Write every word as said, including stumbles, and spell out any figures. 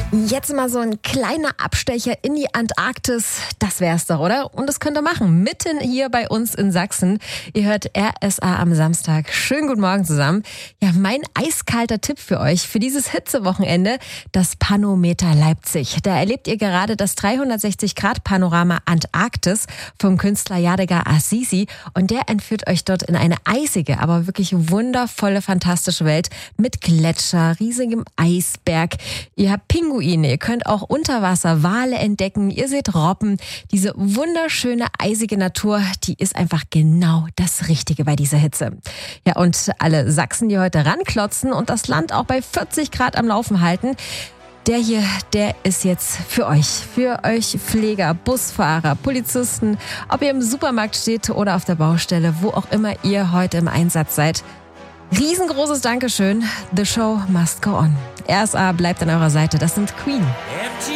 Jetzt mal so ein kleiner Abstecher in die Antarktis, das wär's doch, oder? Und das könnt ihr machen, mitten hier bei uns in Sachsen. Ihr hört R S A am Samstag. Schönen guten Morgen zusammen. Ja, mein eiskalter Tipp für euch für dieses Hitzewochenende, das Panometer Leipzig. Da erlebt ihr gerade das dreihundertsechzig Grad Panorama Antarktis vom Künstler Yadigar Azizi und der entführt euch dort in eine eisige, aber wirklich wundervolle, fantastische Welt mit Gletscher, riesigem Eisberg. Ihr habt Pinguine. Ihr könnt auch unter Wasser Wale entdecken. Ihr seht Robben. Diese wunderschöne, eisige Natur, die ist einfach genau das Richtige bei dieser Hitze. Ja, und alle Sachsen, die heute ranklotzen und das Land auch bei vierzig Grad am Laufen halten, der hier, der ist jetzt für euch. Für euch Pfleger, Busfahrer, Polizisten, ob ihr im Supermarkt steht oder auf der Baustelle, wo auch immer ihr heute im Einsatz seid. Riesengroßes Dankeschön. The show must go on. R S A bleibt an eurer Seite. Das sind Queen.